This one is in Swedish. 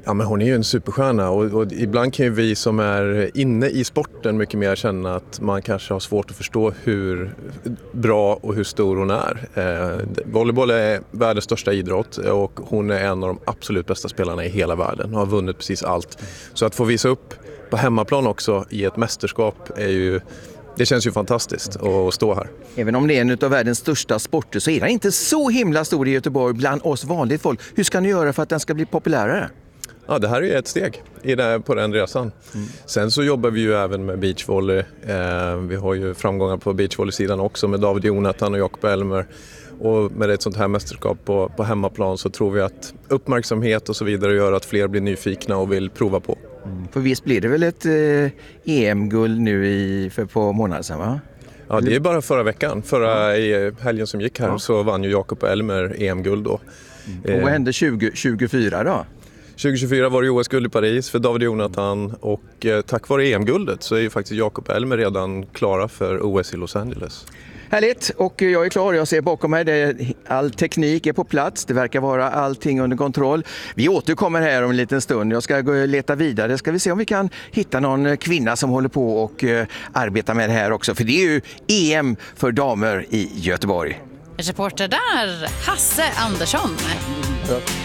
Ja, men hon är ju en superstjärna och ibland kan ju vi som är inne i sporten mycket mer känna att man kanske har svårt att förstå hur bra och hur stor hon är. Volleyboll är världens största idrott och hon är en av de absolut bästa spelarna i hela världen och har vunnit precis allt. Så att få visa upp på hemmaplan också i ett mästerskap det känns ju fantastiskt att stå här. Även om det är en av världens största sporter så är den inte så himla stor i Göteborg bland oss vanligt folk. Hur ska ni göra för att den ska bli populärare? Ja, det här är ett steg på den resan. Sen så jobbar vi ju även med beachvolley. Vi har ju framgångar på beachvolley-sidan också med David Jonathan och Jakob Elmer. Och med ett sånt här mästerskap på hemmaplan så tror vi att uppmärksamhet och så vidare gör att fler blir nyfikna och vill prova på. För visst blir det väl ett EM-guld nu på månaden sedan, va? Ja, det är bara förra veckan. I helgen som gick här så vann ju Jakob Elmer EM-guld då. Och vad hände 2024 då? 2024 var det OS-guld i Paris för David Jonathan och tack vare EM-guldet så är ju faktiskt Jakob Elmer redan klara för OS i Los Angeles. Härligt, och jag är klar. Jag ser bakom mig, all teknik är på plats. Det verkar vara allting under kontroll. Vi återkommer här om en liten stund. Jag ska gå och leta vidare. Ska vi se om vi kan hitta någon kvinna som håller på och arbetar med det här också. För det är ju EM för damer i Göteborg. Reporter där, Hasse Andersson.